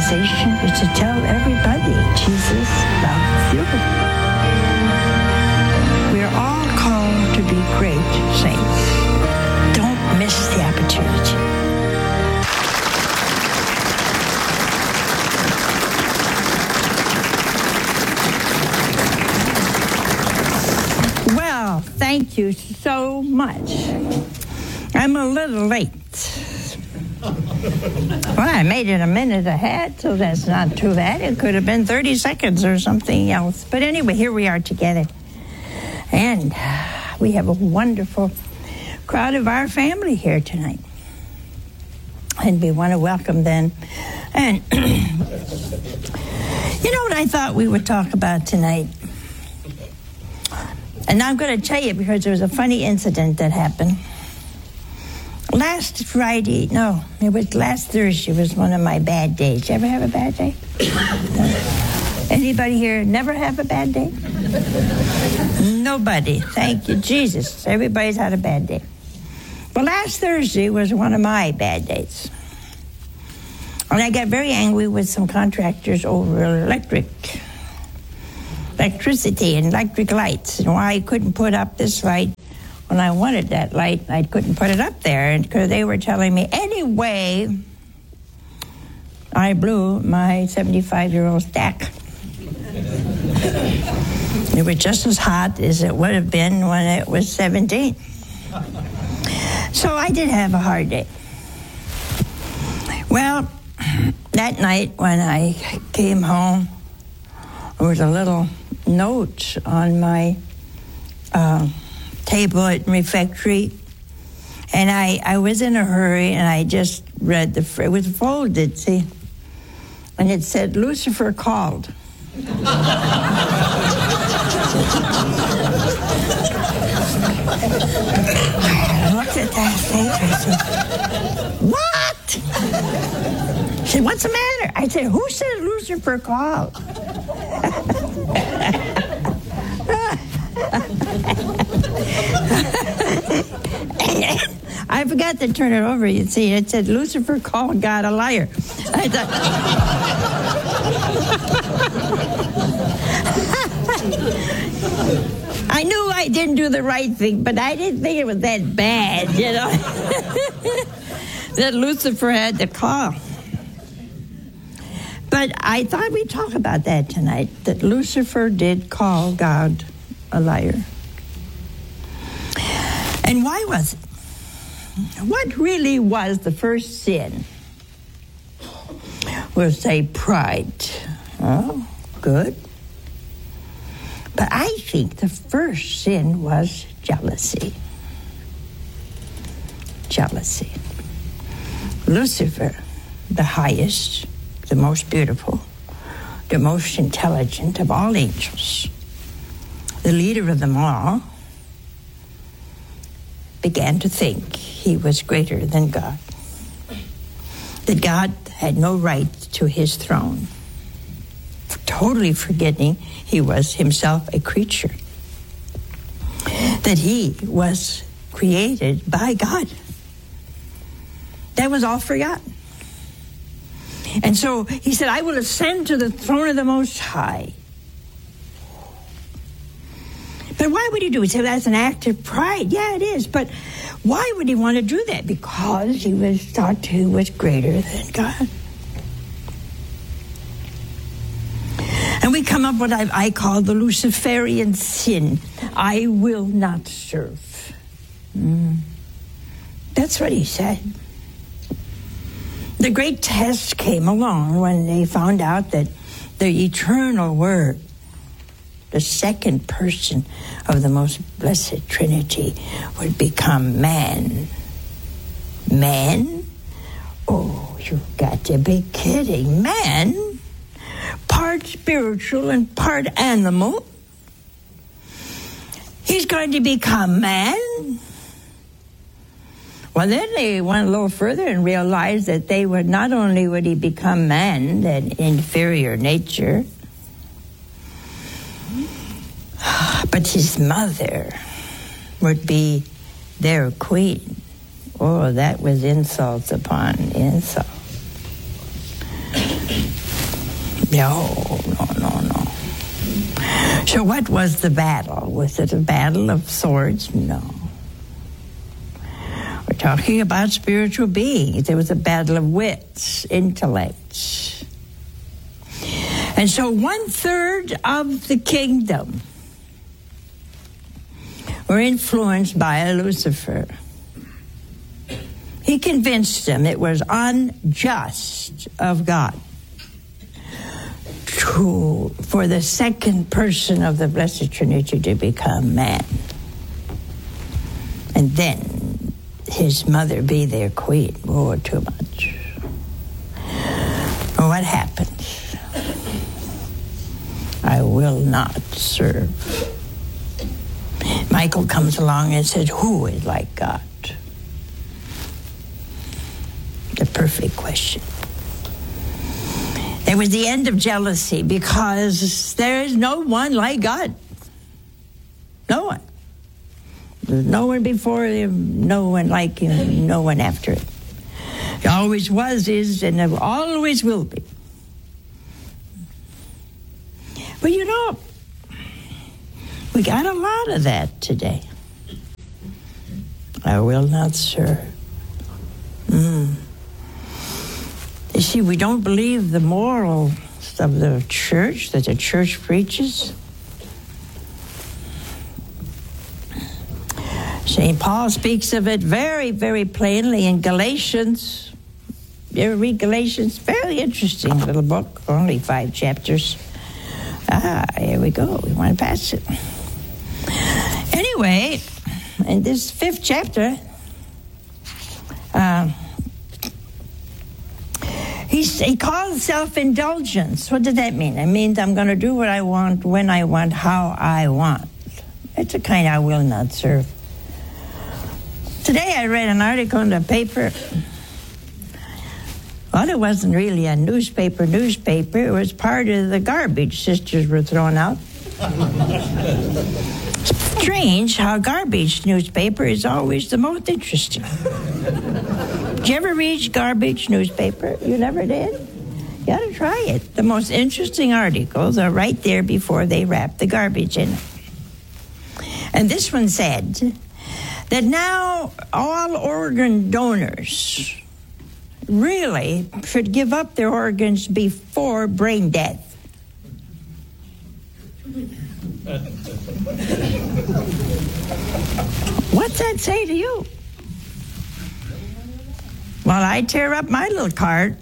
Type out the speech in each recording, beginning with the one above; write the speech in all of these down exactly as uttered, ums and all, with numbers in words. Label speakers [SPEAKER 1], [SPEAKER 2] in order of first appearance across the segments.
[SPEAKER 1] sensation is to tell everybody Jesus loves you. We're all called to be great saints. Don't miss the opportunity. Well, thank you so much. I'm a little late. Well, I made it a minute ahead, so that's not too bad. It could have been thirty seconds or something else. But anyway, here we are together. And we have a wonderful crowd of our family here tonight. And we want to welcome them. And you know what I thought we would talk about tonight? And I'm going to tell you because there was a funny incident that happened. Last Friday, no, it was last Thursday was one of my bad days. You ever have a bad day? No. Anybody here never have a bad day? Nobody. Thank you, Jesus. Everybody's had a bad day. Well, last Thursday was one of my bad days. And I got very angry with some contractors over electric, electricity and electric lights, and why I couldn't put up this light. When I wanted that light, I couldn't put it up there because they were telling me, anyway, I blew my seventy-five-year-old stack. It was just as hot as it would have been when it was seventeen. So I did have a hard day. Well, that night when I came home, there was a little note on my Uh, table at refectory, and I, I was in a hurry, and I just read the, it was folded, see, and it said, Lucifer called. I looked at that thing, I said, what? She said, what's the matter? I said, who said Lucifer called? I forgot to turn it over, you see. It said, Lucifer called God a liar. I thought... I knew I didn't do the right thing, but I didn't think it was that bad, you know, that Lucifer had to call. But I thought we'd talk about that tonight, that Lucifer did call God a liar. And why was it? What really was the first sin? We'll say pride. Oh, good. But I think the first sin was jealousy. Jealousy. Lucifer, the highest, the most beautiful, the most intelligent of all angels, the leader of them all, began to think he was greater than God, that God had no right to his throne, totally forgetting he was himself a creature, that he was created by God. That was all forgotten. And so he said, I will ascend to the throne of the Most High. But why would he do it? He said, that's an act of pride. Yeah, it is. But why would he want to do that? Because he was thought he was greater than God. And we come up with what I, I call the Luciferian sin. I will not serve. Mm. That's what he said. The great test came along when they found out that the eternal Word, the second person of the most blessed Trinity, would become man. Man? Oh, you've got to be kidding. Man? Part spiritual and part animal? He's going to become man? Well, then they went a little further and realized that they would not only would he become man, that inferior nature, but his mother would be their queen. Oh, that was insult upon insult. No, no, no, no. So what was the battle? Was it a battle of swords? No. We're talking about spiritual beings. There was a battle of wits, intellects. And so one-third of the kingdom were influenced by Lucifer. He convinced them it was unjust of God to, for the second person of the Blessed Trinity to become man. And then his mother be their queen. Oh, too much. Well, what happens? I will not serve. Michael comes along and says, who is like God? The perfect question. It was the end of jealousy because there is no one like God. No one. There's no one before him, no one like him, no one after him. He always was, is, and always will be. But you know, we got a lot of that today. I will not serve. Mm. You see, we don't believe the morals of the church, that the church preaches. Saint Paul speaks of it very, very plainly in Galatians. You ever read Galatians? Very interesting little book, only five chapters. Ah, here we go. We want to pass it. Anyway, in this fifth chapter, uh, he's, he calls self-indulgence. What does that mean? It means I'm going to do what I want, when I want, how I want. It's a kind I will not serve. Today I read an article in the paper. Well, it wasn't really a newspaper newspaper. It was part of the garbage sisters were throwing out. Strange how garbage newspaper is always the most interesting. Did you ever read garbage newspaper? You never did? You got to try it. The most interesting articles are right there before they wrap the garbage in it. And this one said that now all organ donors really should give up their organs before brain death. What's that say to you? Well, I tear up my little card.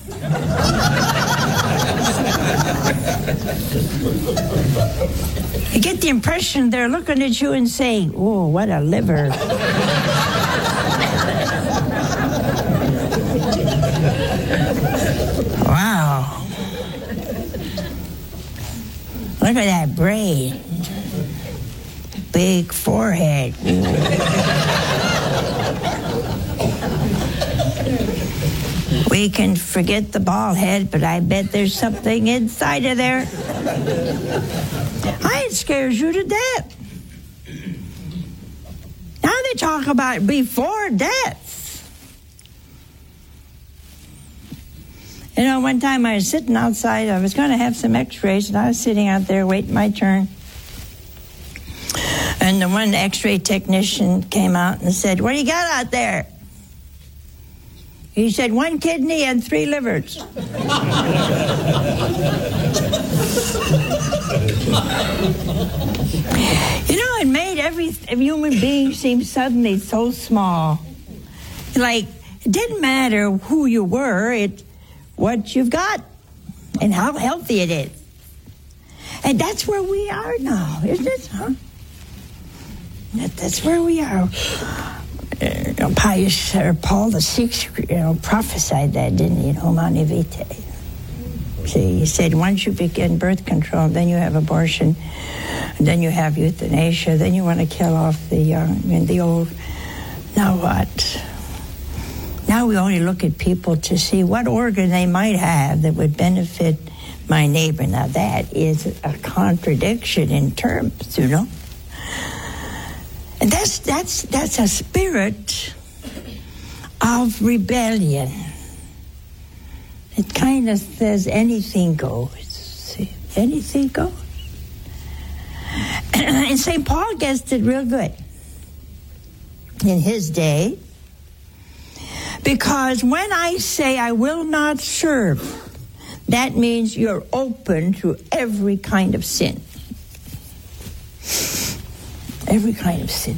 [SPEAKER 1] You get the impression they're looking at you and saying, oh, what a liver. Wow. Look at that brain. Big forehead. We can forget the bald head, but I bet there's something inside of there. It scares you to death. Now they talk about before death. You know, one time I was sitting outside, I was going to have some x-rays, and I was sitting out there waiting my turn. And the one x-ray technician came out and said, what do you got out there? He said, one kidney and three livers. You know, it made every human being seem suddenly so small. Like, it didn't matter who you were, it what you've got and how healthy it is. And that's where we are now, isn't it? Huh? That, that's where we are. Uh, Pius, or Paul the Sixth, you know, prophesied that, didn't he, in Humanae Vitae? See, he said, once you begin birth control, then you have abortion, then you have euthanasia, then you want to kill off the young and the old. Now what? Now we only look at people to see what organ they might have that would benefit my neighbor. Now that is a contradiction in terms, you know. And that's that's that's a spirit of rebellion. It kind of says anything goes. Anything goes. And Saint Paul gets it real good in his day, because when I say I will not serve, that means you're open to every kind of sin. Every kind of sin.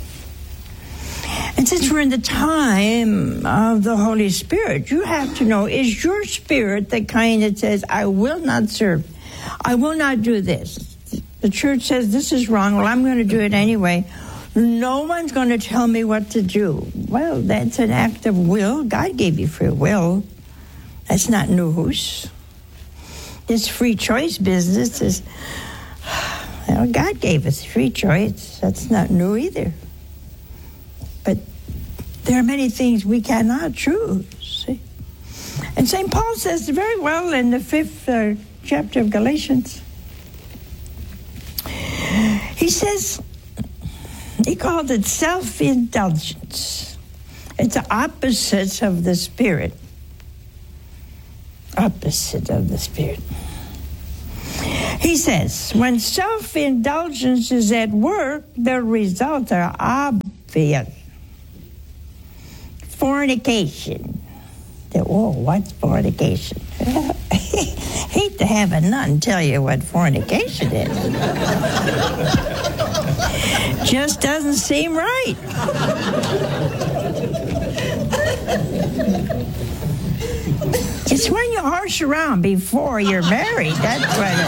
[SPEAKER 1] And since we're in the time of the Holy Spirit, you have to know, is your spirit the kind that says, I will not serve, I will not do this? The church says this is wrong, well, I'm going to do it anyway. No one's going to tell me what to do. Well, that's an act of will. God gave you free will. That's not news. This free choice business is, well, God gave us free choice. That's not new either. But there are many things we cannot choose. See? And Saint Paul says very well in the fifth uh, chapter of Galatians. He says, he called it self-indulgence. It's the opposite of the Spirit. Opposite of the Spirit. He says, when self-indulgence is at work, the results are obvious. Fornication. Oh, what's fornication? Hate to have a nun tell you what fornication is. Just doesn't seem right. It's when you horse around before you're married. That's what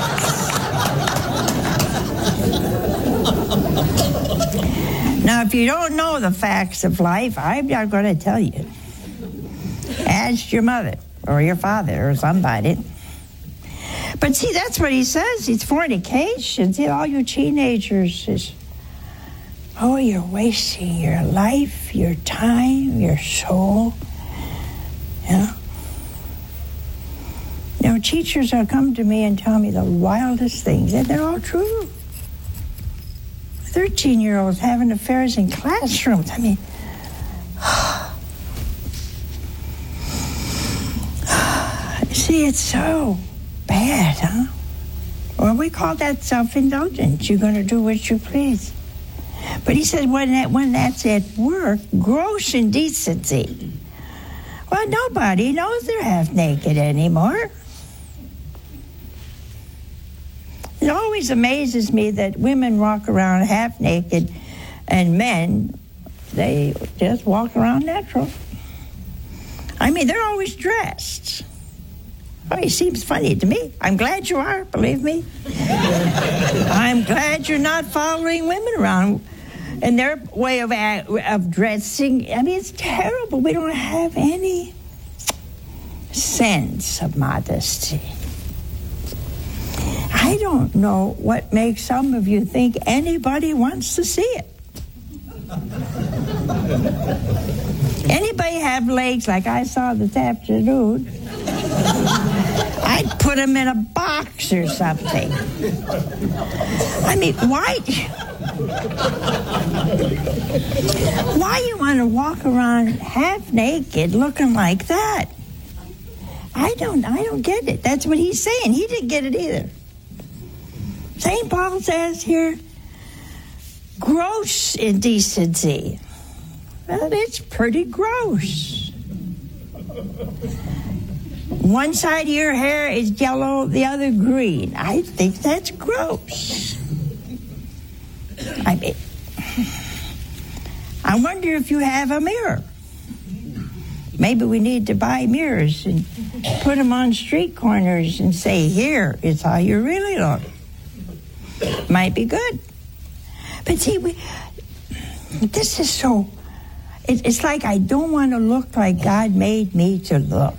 [SPEAKER 1] it is. Now, if you don't know the facts of life, I'm not going to tell you. Ask your mother or your father or somebody. But see, that's what he says. It's fornication. See, all you teenagers is, oh, you're wasting your life, your time, your soul. You know? You know, teachers will come to me and tell me the wildest things, and they're all true. thirteen-year-olds having affairs in classrooms. I mean, see, it's so bad, huh? Well, we call that self-indulgence. You're going to do what you please. But he says when that when that's at work, gross indecency. Well, nobody knows they're half naked anymore. It always amazes me that women walk around half naked and men, they just walk around natural. I mean, they're always dressed. Oh, it seems funny to me. I'm glad you are, believe me. I'm glad you're not following women around and their way of of dressing. I mean, it's terrible. We don't have any sense of modesty. I don't know what makes some of you think anybody wants to see it. Anybody have legs like I saw this afternoon? I'd put them in a box or something. I mean, why? Why you want to walk around half naked looking like that? I don't, I don't get it. That's what he's saying. He didn't get it either. Saint Paul says here, gross indecency. Well, it's pretty gross. One side of your hair is yellow, the other green. I think that's gross. I mean, I wonder if you have a mirror. Maybe we need to buy mirrors and put them on street corners and say, here is how you really look. Might be good. But see, we, this is so, it, it's like I don't want to look like God made me to look.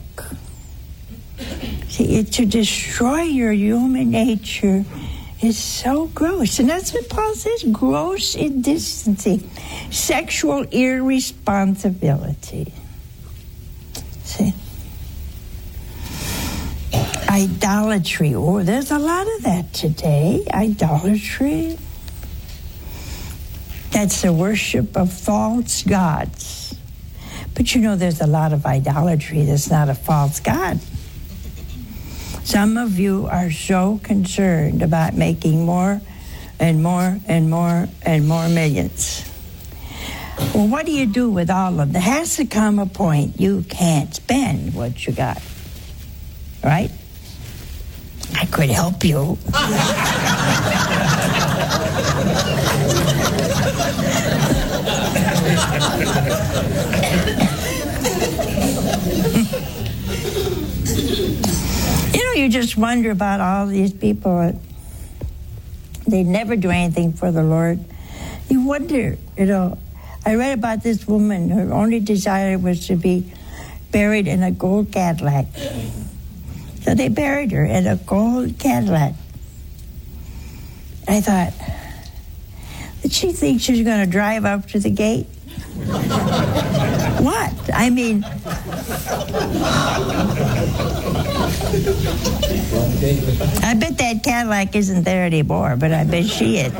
[SPEAKER 1] See, it, to destroy your human nature is so gross. And that's what Paul says, gross indecency, sexual irresponsibility. See? Idolatry. Oh, there's a lot of that today. Idolatry. That's the worship of false gods. But you know, there's a lot of idolatry that's not a false god. Some of you are so concerned about making more and more and more and more millions. Well, what do you do with all of them? There has to come a point you can't spend what you got. Right? I could help you. You know, you just wonder about all these people. They never do anything for the Lord. You wonder, you know. I read about this woman. Her only desire was to be buried in a gold Cadillac. So they buried her in a gold Cadillac. I thought, did she think she was going to drive up to the gate? What? I mean, I bet that Cadillac isn't there anymore, but I bet she is.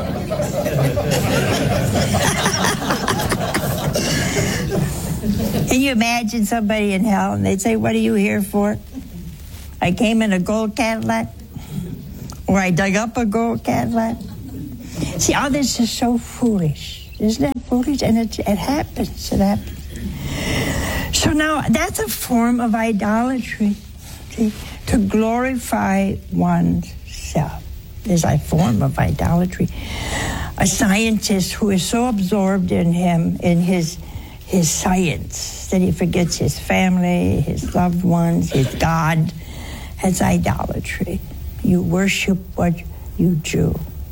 [SPEAKER 1] Can you imagine somebody in hell and they'd say, what are you here for? I came in a gold Cadillac, or I dug up a gold Cadillac. See, all this is so foolish. Isn't that foolish? And it, it happens. It happens. So now that's a form of idolatry. See, to glorify oneself is a form of idolatry. A scientist who is so absorbed in him, in his his science, that he forgets his family, his loved ones, his God. Has idolatry. You worship what you do.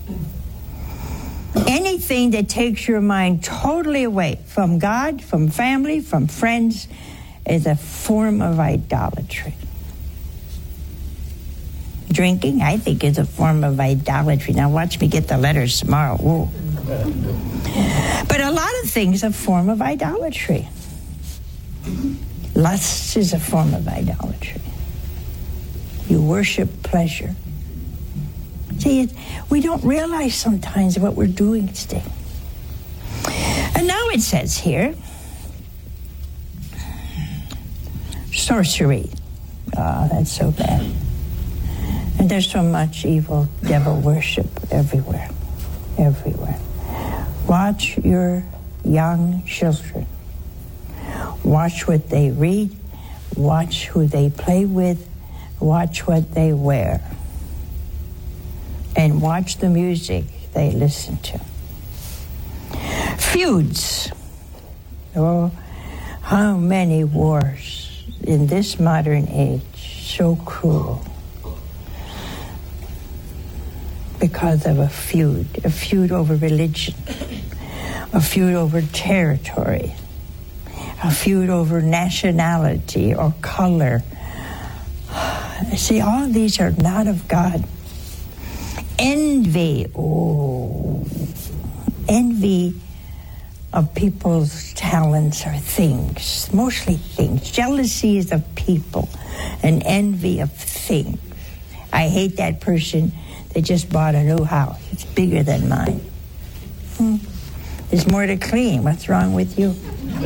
[SPEAKER 1] Anything that takes your mind totally away from God, from family, from friends, is a form of idolatry. Drinking, I think, is a form of idolatry. Now watch me get the letters tomorrow. Ooh. But a lot of things are a form of idolatry. Lust is a form of idolatry. You worship pleasure. See, it, we don't realize sometimes what we're doing today. And now it says here, sorcery. Oh, that's so bad. And there's so much evil devil worship everywhere, everywhere. Watch your young children. Watch what they read. Watch who they play with. Watch what they wear. And watch the music they listen to. Feuds. Oh, how many wars in this modern age, so cruel. Because of a feud, a feud over religion, a feud over territory, a feud over nationality or color. See, all of these are not of God. Envy, oh, envy of people's talents or things, mostly things. Jealousy is of people, and envy of things. I hate that person that just bought a new house. It's bigger than mine. Hmm. There's more to clean. What's wrong with you?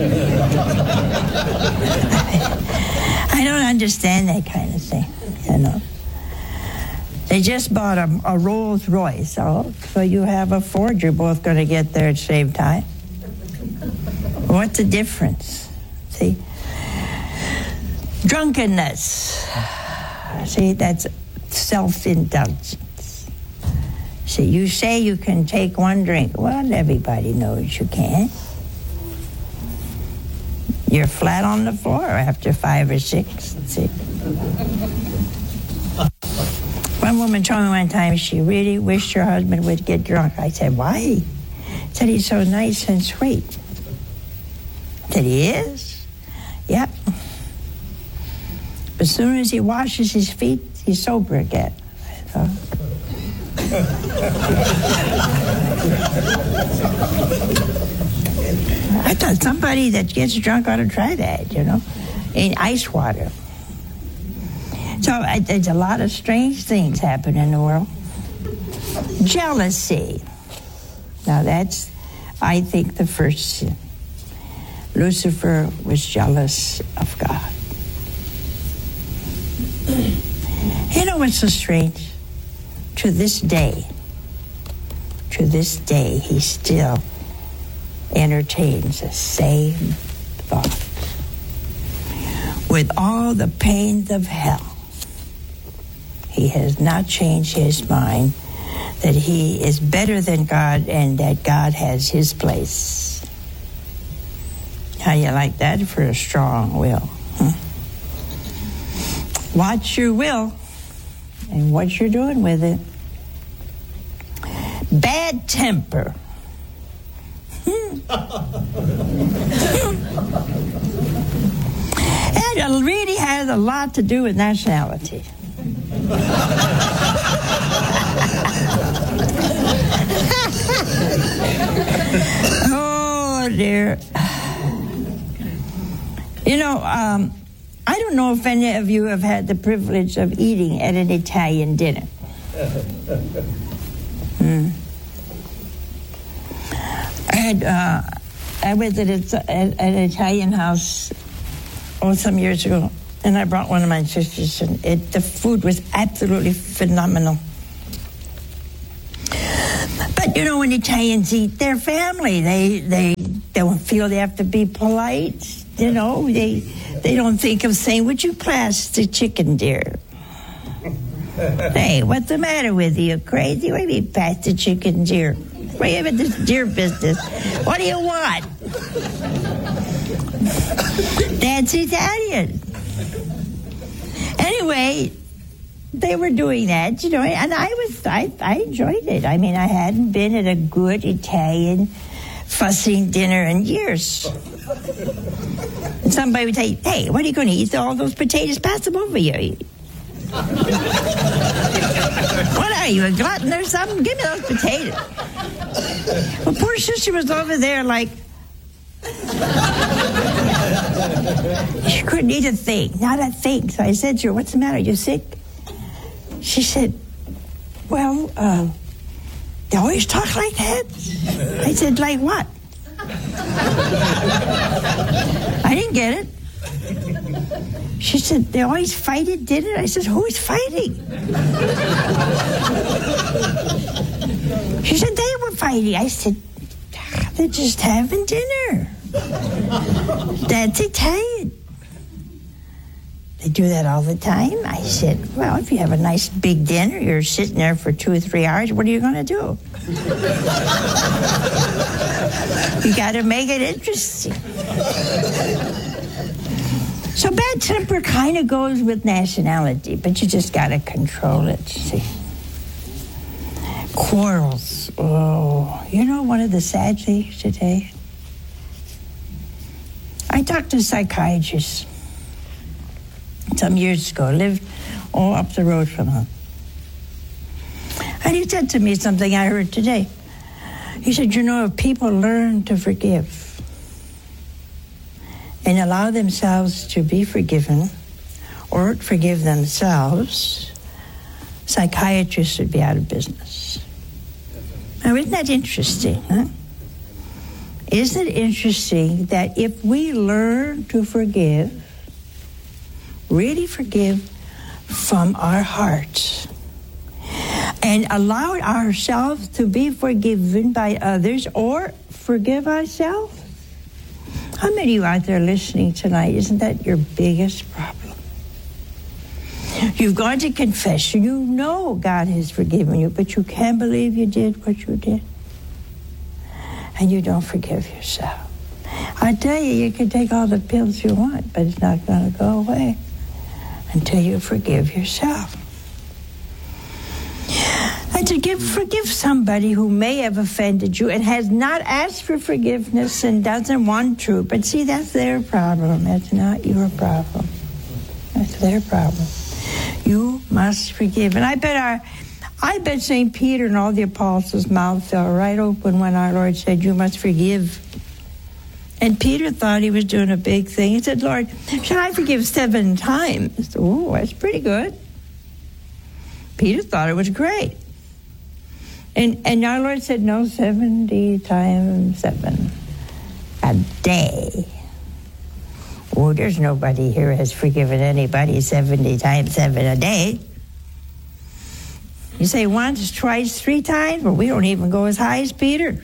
[SPEAKER 1] I don't understand that kind of thing, you know. They just bought a, a Rolls Royce, so, so you have a Ford. You're both going to get there at the same time. What's the difference? See? Drunkenness. See, that's self-indulgence. See, you say you can take one drink. Well, everybody knows you can't. You're flat on the floor after five or six. See? One woman told me one time she really wished her husband would get drunk. I said, why? She said, he's so nice and sweet. I said, he is? Yep. As soon as he washes his feet, he's sober again. I thought, I thought somebody that gets drunk ought to try that, you know, in ice water. So uh, there's a lot of strange things happen in the world. Jealousy. Now that's, I think, the first sin. Lucifer was jealous of God. know what's so strange? To this day, to this day, he still entertains the same thought. With all the pains of hell, he has not changed his mind that he is better than God and that God has his place. How do you like that for a strong will? Huh? Watch your will and what you're doing with it. Bad temper. And it really has a lot to do with nationality. Oh, dear. You know, um, I don't know if any of you have had the privilege of eating at an Italian dinner. Hmm. I had, uh, I was at, a, at an Italian house oh, some years ago, and I brought one of my sisters, and it, the food was absolutely phenomenal. But, you know, when Italians eat, their family. They they don't feel they have to be polite. You know, they they don't think of saying, would you pass the chicken, dear? Hey, what's the matter with you? Crazy? What do you mean, pass the chicken, dear? What do you have in this deer business? What do you want? That's Italian. Anyway, they were doing that, you know, and I was, I, I enjoyed it. I mean, I hadn't been at a good Italian fussing dinner in years. And somebody would say, hey, what are you going to eat? All those potatoes, pass them over here. What are you, a glutton or something? Give me those potatoes. Well, poor sister was over there like, she couldn't eat a thing, not a thing. So I said to her, what's the matter, you sick? She said, well, uh, they always talk like that? I said, like what? I didn't get it. She said, they always fight at dinner? I said, who is fighting? She said, they were fighting. I said, they're just having dinner. That's Italian. They do that all the time? I said, well, if you have a nice big dinner, you're sitting there for two or three hours, what are you going to do? You got to make it interesting. So bad temper kind of goes with nationality, but you just got to control it, see. Quarrels. Oh, you know one of the sad things today? I talked to a psychiatrist some years ago, lived all up the road from her. And he said to me something I heard today. He said, you know, if people learn to forgive and allow themselves to be forgiven or forgive themselves, psychiatrists would be out of business. Now, isn't that interesting, huh? Isn't it interesting that if we learn to forgive, really forgive from our hearts, and allow ourselves to be forgiven by others or forgive ourselves? How many of you out there listening tonight, isn't that your biggest problem? You've gone to confession, you know God has forgiven you, but you can't believe you did what you did. And you don't forgive yourself. I tell you, you can take all the pills you want, but it's not going to go away until you forgive yourself. And to give, forgive somebody who may have offended you and has not asked for forgiveness and doesn't want to. But see, that's their problem. That's not your problem. That's their problem. You must forgive. And I bet our, I bet Saint Peter and all the apostles' mouths fell right open when our Lord said, you must forgive. And Peter thought he was doing a big thing. He said, Lord, should I forgive seven times? Oh, that's pretty good. Peter thought it was great. And and our Lord said, no, seventy times seven. A day. Oh, there's nobody here has forgiven anybody seventy times seven a day. You say once, twice, three times? Well, we don't even go as high as Peter.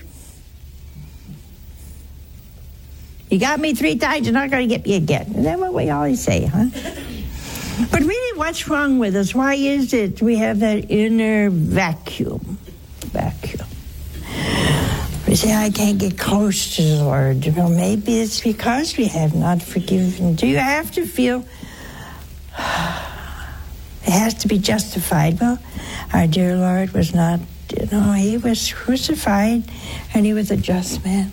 [SPEAKER 1] You got me three times, you're not going to get me again. Is that what we always say, huh? But really, what's wrong with us? Why is it we have that inner vacuum? Vacuum. We say, I can't get close to the Lord. Well, maybe it's because we have not forgiven. Do you have to feel it has to be justified? Well, our dear Lord was not, you know, he was crucified, and he was a just man.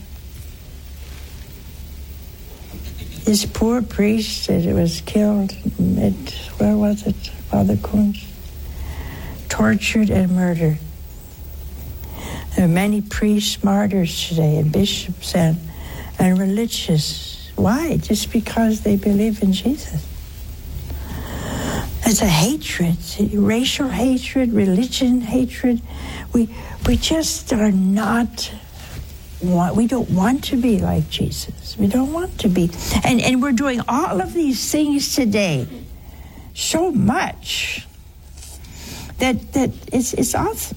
[SPEAKER 1] This poor priest that was killed at, where was it, Father Kunz? Tortured and murdered. There are many priests, martyrs today, and bishops and, and religious. Why? Just because they believe in Jesus. It's a hatred, racial hatred, religion hatred. We we just are not, want, we don't want to be like Jesus. We don't want to be. And, and we're doing all of these things today so much that, that it's, it's awesome.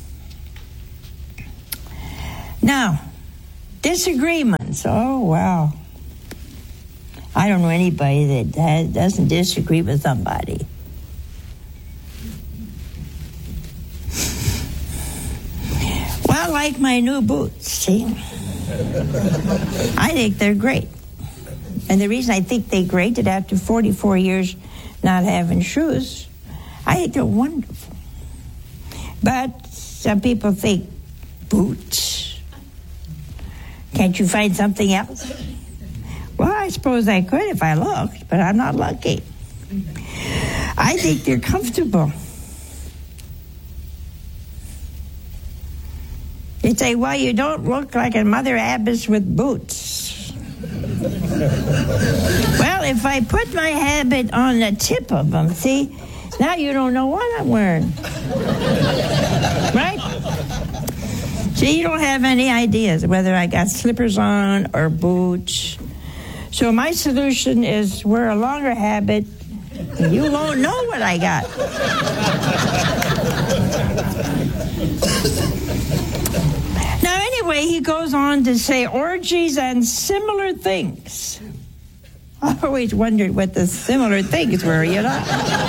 [SPEAKER 1] Now, disagreements. Oh, wow. I don't know anybody that has, doesn't disagree with somebody. Well, like my new boots, see? I think they're great. And the reason I think they're great is after forty-four years not having shoes, I think they're wonderful. But some people think, boots? Can't you find something else? Well, I suppose I could if I looked, but I'm not lucky. I think they're comfortable. You'd say, well, you don't look like a Mother Abbess with boots. Well, if I put my habit on the tip of them, see, now you don't know what I'm wearing. Right? So you don't have any ideas whether I got slippers on or boots. So my solution is wear a longer habit, and you won't know what I got. Now, anyway, he goes on to say orgies and similar things. I always wondered what the similar things were, you know?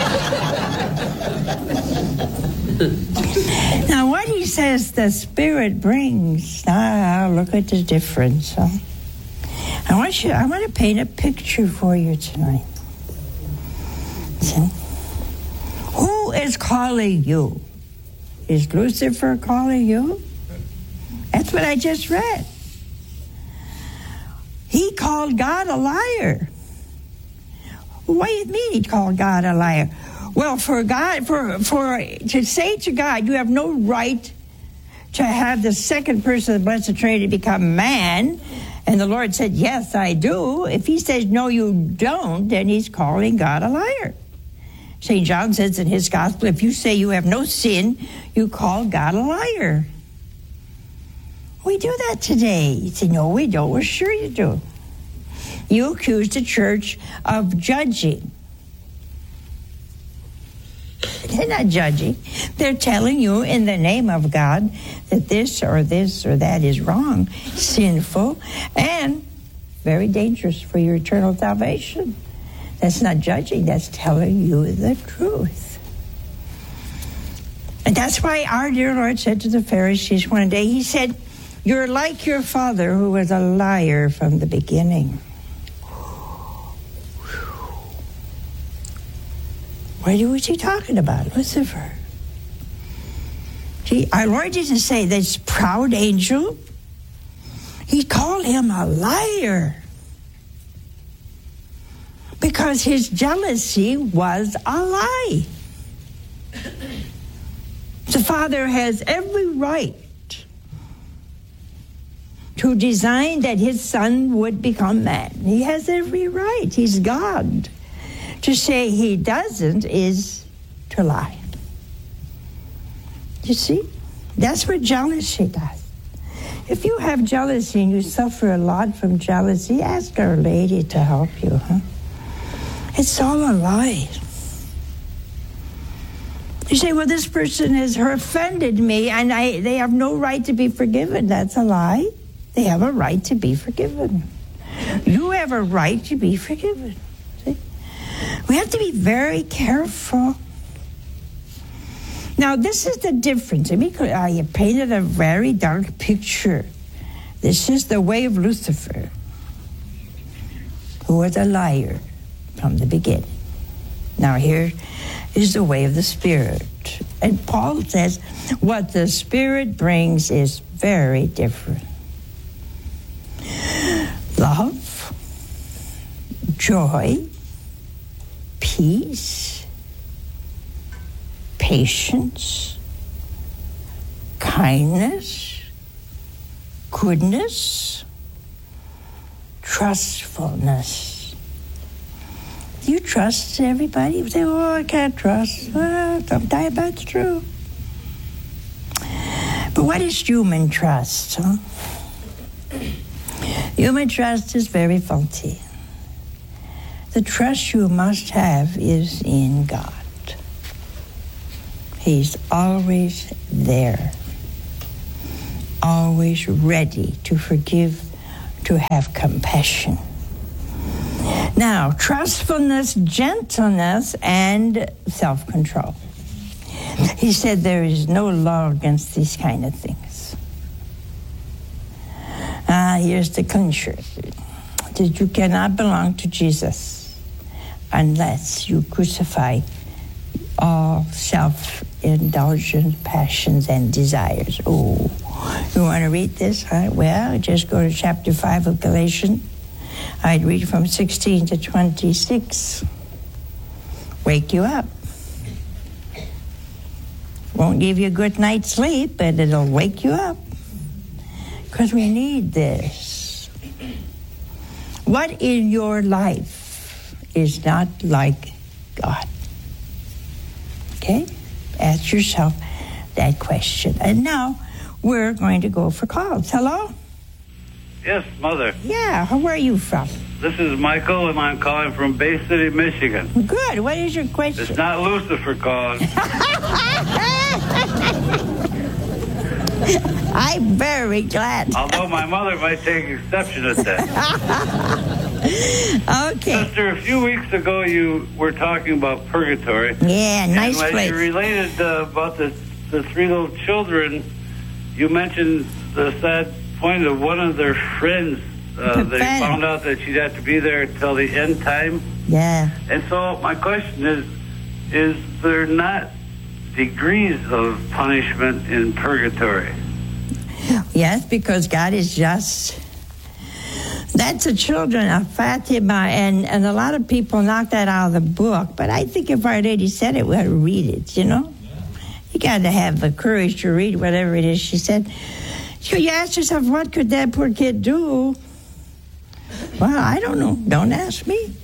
[SPEAKER 1] Now, what he says the Spirit brings, now look at the difference, huh? I want you. I want to paint a picture for you tonight. See? Who is calling you? Is Lucifer calling you? That's what I just read. He called God a liar. What do you mean he called God a liar? Well, for God, for for to say to God, you have no right to have the second person of the Blessed Trinity become man. And the Lord said, yes, I do. If he says, no, you don't, then he's calling God a liar. Saint John says in his gospel, if you say you have no sin, you call God a liar. We do that today. You say, no, we don't. We're sure you do. You accuse the church of judging. They're not judging. They're telling you in the name of God that this or this or that is wrong, sinful, and very dangerous for your eternal salvation. That's not judging. That's telling you the truth. And that's why our dear Lord said to the Pharisees one day, he said, you're like your father who was a liar from the beginning. What was he talking about? Lucifer. See, our Lord didn't say this proud angel. He called him a liar. Because his jealousy was a lie. The Father has every right to design that his Son would become man. He has every right. He's God. To say he doesn't is to lie. You see? That's what jealousy does. If you have jealousy and you suffer a lot from jealousy, ask Our Lady to help you, huh? It's all a lie. You say, well, this person has offended me, and I, they have no right to be forgiven. That's a lie. They have a right to be forgiven. You have a right to be forgiven. See? We have to be very careful. Now, this is the difference. I painted a very dark picture. This is the way of Lucifer, who was a liar from the beginning. Now, here is the way of the Spirit. And Paul says what the Spirit brings is very different. Love, joy, peace, patience, kindness, goodness, trustfulness. Do you trust everybody? You say, oh, I can't trust. Well, sometimes that's true. But what is human trust, huh? Human trust is very faulty. The trust you must have is in God. He's always there, always ready to forgive, to have compassion. Now, trustfulness, gentleness, and self-control. He said there is no law against these kind of things. Ah, here's the clincher. That you cannot belong to Jesus unless you crucify all self-indulgent passions and desires. Oh, you want to read this? Huh? Well, just go to chapter five of Galatians. I'd read from sixteen to twenty-six. Wake you up. Won't give you a good night's sleep, but it'll wake you up. Because we need this. What in your life is not like God? Okay? Ask yourself that question. And now we're going to go for calls. Hello?
[SPEAKER 2] Yes, Mother.
[SPEAKER 1] Yeah, where are you from?
[SPEAKER 2] This is Michael, and I'm calling from Bay City, Michigan.
[SPEAKER 1] Good. What is your question?
[SPEAKER 2] It's not Lucifer calling.
[SPEAKER 1] I'm very glad.
[SPEAKER 2] Although my mother might take exception at that.
[SPEAKER 1] Okay.
[SPEAKER 2] Sister, a few weeks ago you were talking about purgatory.
[SPEAKER 1] Yeah, nice
[SPEAKER 2] and
[SPEAKER 1] place.
[SPEAKER 2] And when you related uh, about the, the three little children, you mentioned the sad point of one of their friends. Uh, they found out that she'd have to be there until the end time.
[SPEAKER 1] Yeah.
[SPEAKER 2] And so my question is, is there not degrees of punishment in purgatory?
[SPEAKER 1] Yes, because God is just. That's the children of Fatima, and, and a lot of people knock that out of the book, but I think if Our Lady said it, we ought to read it, you know? You got to have the courage to read whatever it is she said. So you ask yourself, what could that poor kid do? Well, I don't know. Don't ask me.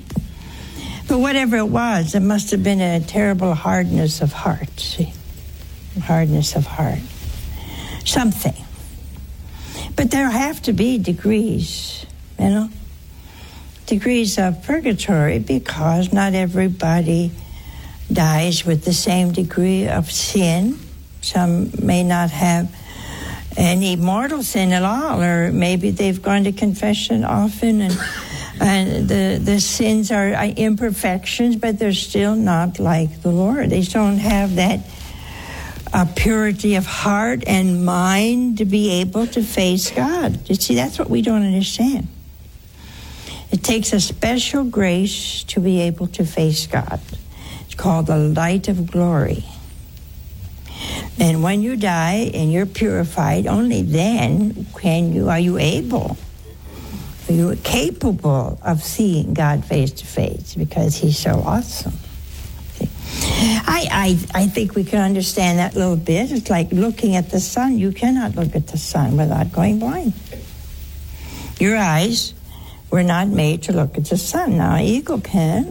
[SPEAKER 1] But whatever it was, it must have been a terrible hardness of heart, see? Hardness of heart. Something. But there have to be degrees, you know? Degrees of purgatory, because not everybody dies with the same degree of sin. Some may not have any mortal sin at all, or maybe they've gone to confession often, and and the, the sins are imperfections, but they're still not like the Lord. They don't have that uh, purity of heart and mind to be able to face God. You see, that's what we don't understand. It takes a special grace to be able to face God. It's called the light of glory. And when you die and you're purified, only then can you are you able, are you capable of seeing God face to face, because He's so awesome. See? I, I I think we can understand that a little bit. It's like looking at the sun. You cannot look at the sun without going blind. Your eyes were not made to look at the sun. Now, an eagle can.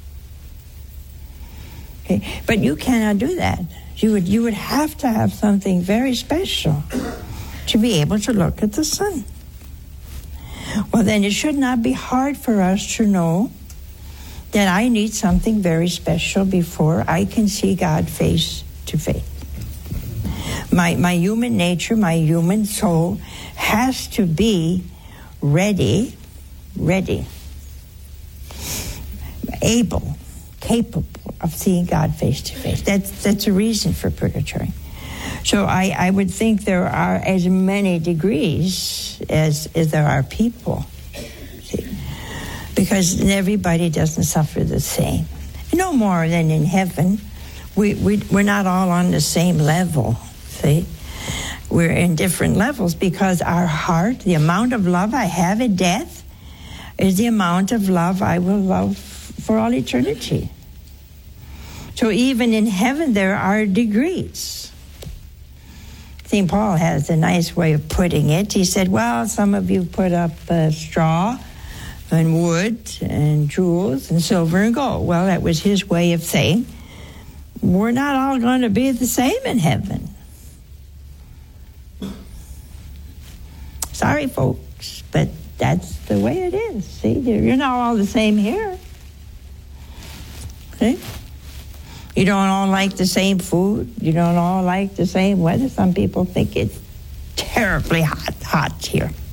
[SPEAKER 1] Okay, but you cannot do that. You would you would have to have something very special to be able to look at the sun. Well, then it should not be hard for us to know that I need something very special before I can see God face to face. My, my human nature, my human soul has to be ready, ready, able, capable of seeing God face to face. That's, that's a reason for purgatory. So I, I would think there are as many degrees as, as there are people. See? Because everybody doesn't suffer the same. No more than in heaven. We, we, we're not all on the same level, see? We're in different levels because our heart, the amount of love I have in death, is the amount of love I will love for all eternity. So even in heaven, there are degrees. Saint Paul has a nice way of putting it. He said, well, some of you put up uh, straw and wood and jewels and silver and gold. Well, that was his way of saying, we're not all going to be the same in heaven. Sorry, folks, but that's the way it is. See, you're not all the same here. See? You don't all like the same food. You don't all like the same weather. Some people think it's terribly hot, hot here.